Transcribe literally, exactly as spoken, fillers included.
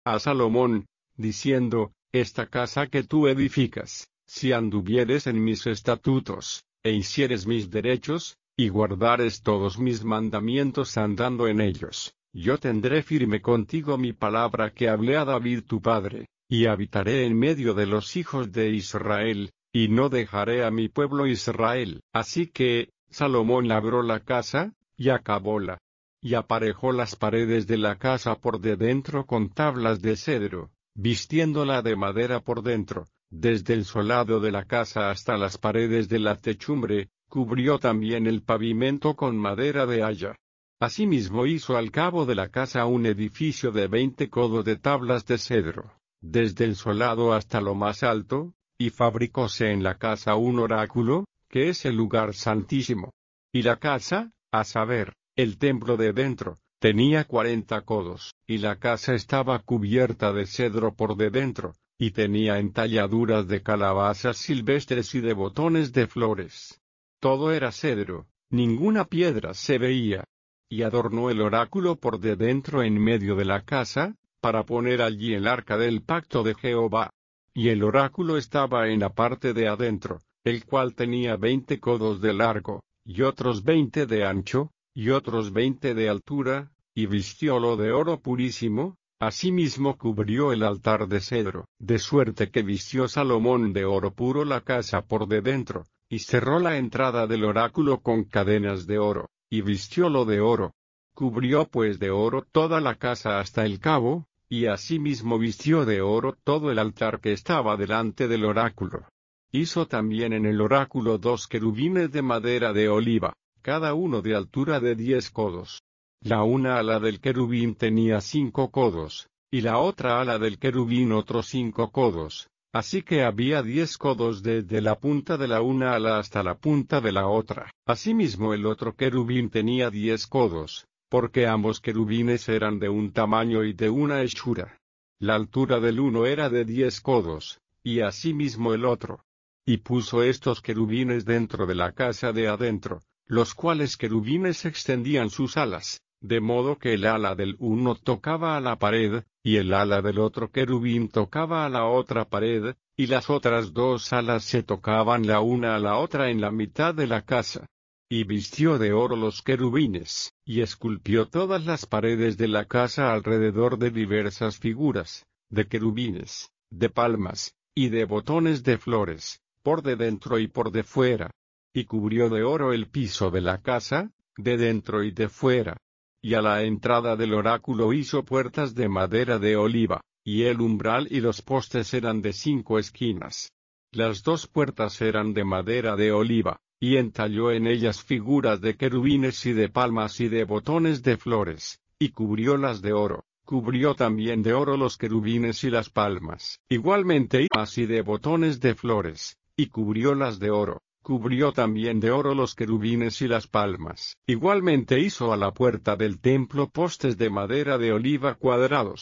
a Salomón, diciendo: Esta casa que tú edificas, si anduvieres en mis estatutos, e hicieres mis derechos, y guardares todos mis mandamientos andando en ellos, yo tendré firme contigo mi palabra que hablé a David tu padre, y habitaré en medio de los hijos de Israel, y no dejaré a mi pueblo Israel. Así que, Salomón labró la casa, y acabóla. Y aparejó las paredes de la casa por de dentro con tablas de cedro, vistiéndola de madera por dentro, desde el solado de la casa hasta las paredes de la techumbre, cubrió también el pavimento con madera de haya. Asimismo hizo al cabo de la casa un edificio de veinte codos de tablas de cedro, desde el solado hasta lo más alto, y fabricóse en la casa un oráculo, que es el lugar santísimo. Y la casa, a saber, el templo de dentro, tenía cuarenta codos, y la casa estaba cubierta de cedro por de dentro, y tenía entalladuras de calabazas silvestres y de botones de flores. Todo era cedro, ninguna piedra se veía. Y adornó el oráculo por de dentro en medio de la casa, para poner allí el arca del pacto de Jehová. Y el oráculo estaba en la parte de adentro, el cual tenía veinte codos de largo, y otros veinte de ancho, y otros veinte de altura, y vistiólo de oro purísimo. Asimismo cubrió el altar de cedro, de suerte que vistió Salomón de oro puro la casa por de dentro, y cerró la entrada del oráculo con cadenas de oro, y vistiólo de oro. Cubrió pues de oro toda la casa hasta el cabo, y asimismo vistió de oro todo el altar que estaba delante del oráculo. Hizo también en el oráculo dos querubines de madera de oliva, cada uno de altura de diez codos. La una ala del querubín tenía cinco codos, y la otra ala del querubín otros cinco codos, así que había diez codos desde la punta de la una ala hasta la punta de la otra. Asimismo el otro querubín tenía diez codos, porque ambos querubines eran de un tamaño y de una hechura. La altura del uno era de diez codos, y asimismo el otro. Y puso estos querubines dentro de la casa de adentro, los cuales querubines extendían sus alas, de modo que el ala del uno tocaba a la pared, y el ala del otro querubín tocaba a la otra pared, y las otras dos alas se tocaban la una a la otra en la mitad de la casa. Y vistió de oro los querubines, y esculpió todas las paredes de la casa alrededor de diversas figuras, de querubines, de palmas, y de botones de flores, por de dentro y por de fuera. Y cubrió de oro el piso de la casa, de dentro y de fuera. Y a la entrada del oráculo hizo puertas de madera de oliva, y el umbral y los postes eran de cinco esquinas. Las dos puertas eran de madera de oliva, y entalló en ellas figuras de querubines y de palmas y de botones de flores, y cubriólas de oro. Cubrió también de oro los querubines y las palmas, igualmente y así de botones de flores, y cubriólas de oro. Cubrió también de oro los querubines y las palmas. Igualmente hizo a la puerta del templo postes de madera de oliva cuadrados.